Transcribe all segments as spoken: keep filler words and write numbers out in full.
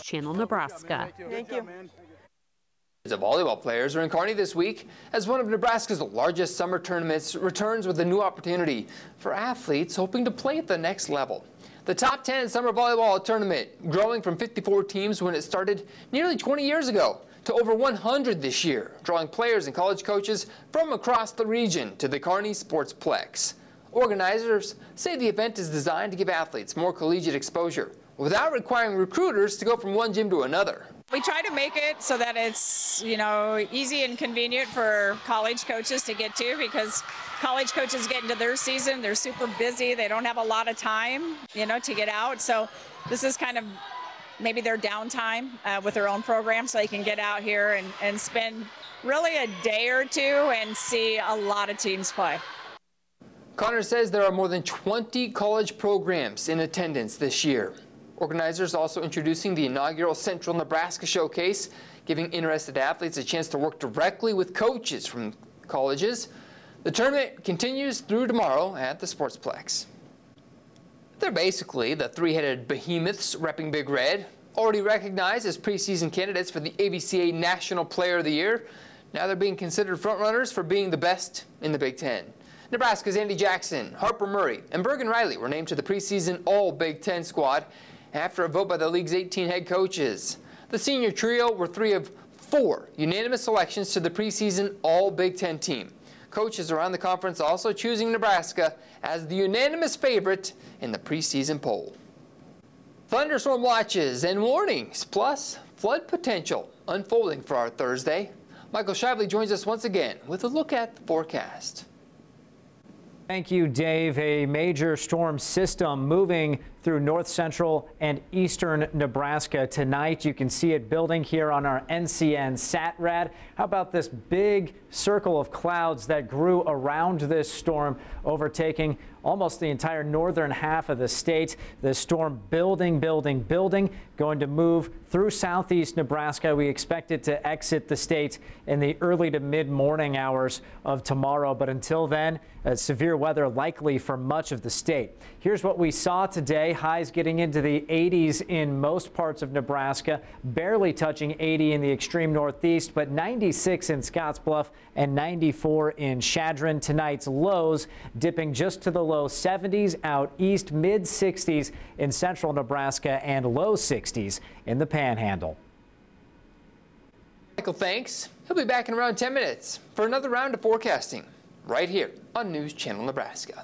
Channel Nebraska. Thank you. The volleyball players are in Kearney this week as one of Nebraska's largest summer tournaments returns with a new opportunity for athletes hoping to play at the next level. The top ten summer volleyball tournament growing from fifty-four teams when it started nearly twenty years ago to over one hundred this year, drawing players and college coaches from across the region to the Kearney Sportsplex. Organizers say the event is designed to give athletes more collegiate exposure without requiring recruiters to go from one gym to another. We try to make it so that it's, you know, easy and convenient for college coaches to get to, because college coaches get into their season, they're super busy, they don't have a lot of time, you know, to get out. So this is kind of maybe their downtime uh, with their own program, so they can get out here and, and spend really a day or two and see a lot of teams play. Connor says there are more than twenty college programs in attendance this year. Organizers also introducing the inaugural Central Nebraska Showcase, giving interested athletes a chance to work directly with coaches from colleges. The tournament continues through tomorrow at the Sportsplex. They're basically the three-headed behemoths repping Big Red, already recognized as preseason candidates for the A B C A National Player of the Year. Now they're being considered frontrunners for being the best in the Big Ten. Nebraska's Andy Jackson, Harper Murray, and Bergen Riley were named to the preseason All-Big Ten squad after a vote by the league's eighteen head coaches. The senior trio were three of four unanimous selections to the preseason All-Big Ten team. Coaches around the conference also choosing Nebraska as the unanimous favorite in the preseason poll. Thunderstorm watches and warnings, plus flood potential unfolding for our Thursday. Michael Shively joins us once again with a look at the forecast. Thank you, Dave. A major storm system moving through north central and eastern Nebraska tonight. You can see it building here on our N C N SatRad. How about this big circle of clouds that grew around this storm, overtaking almost the entire northern half of the state. The storm building, building, building, going to move through southeast Nebraska. We expect it to exit the state in the early to mid-morning hours of tomorrow. But until then, uh, severe weather likely for much of the state. Here's what we saw today. Highs getting into the eighties in most parts of Nebraska, barely touching eighty in the extreme northeast, but ninety-six in Scottsbluff and ninety-four in Chadron. Tonight's lows dipping just to the low seventies out east, mid sixties in central Nebraska, and low sixties in the Panhandle. Michael, thanks. He'll be back in around ten minutes for another round of forecasting right here on News Channel Nebraska.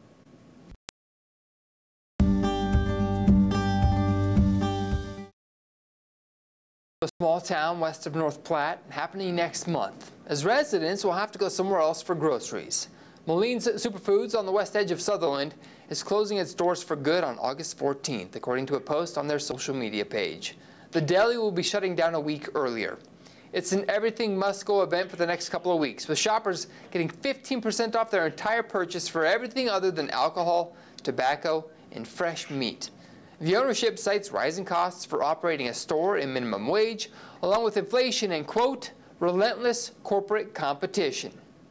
A small town west of North Platte happening next month, as residents will have to go somewhere else for groceries. Moline's Superfoods on the west edge of Sutherland is closing its doors for good on August fourteenth, according to a post on their social media page. The deli will be shutting down a week earlier. It's an everything must-go event for the next couple of weeks, with shoppers getting fifteen percent off their entire purchase for everything other than alcohol, tobacco, and fresh meat. The ownership cites rising costs for operating a store and minimum wage, along with inflation and, quote, relentless corporate competition.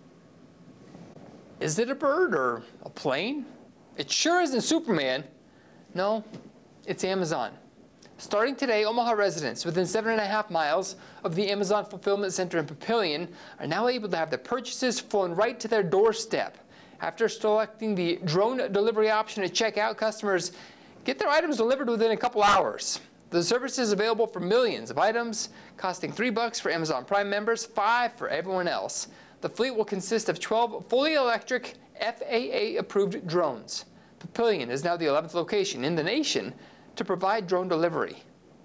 Is it a bird or a plane? It sure isn't Superman. No, it's Amazon. Starting today, Omaha residents within seven and a half miles of the Amazon Fulfillment Center in Papillion are now able to have their purchases flown right to their doorstep. After selecting the drone delivery option at checkout, customers get their items delivered within a couple hours. The service is available for millions of items, costing three bucks for Amazon Prime members, five for everyone else. The fleet will consist of twelve fully electric F A A-approved drones. Papillion is now the eleventh location in the nation to provide drone delivery.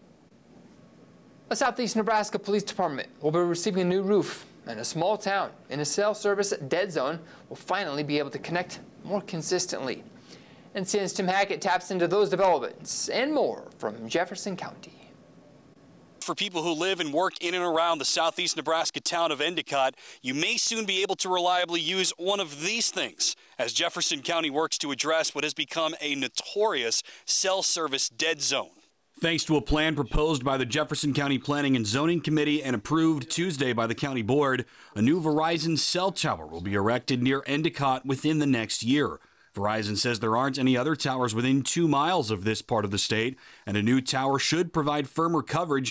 A Southeast Nebraska Police Department will be receiving a new roof, and a small town in a cell service dead zone will finally be able to connect more consistently. N C N's Tim Hackett taps into those developments and more from Jefferson County. For people who live and work in and around the southeast Nebraska town of Endicott, you may soon be able to reliably use one of these things as Jefferson County works to address what has become a notorious cell service dead zone. Thanks to a plan proposed by the Jefferson County Planning and Zoning Committee and approved Tuesday by the county board, a new Verizon cell tower will be erected near Endicott within the next year. Verizon says there aren't any other towers within two miles of this part of the state, and a new tower should provide firmer coverage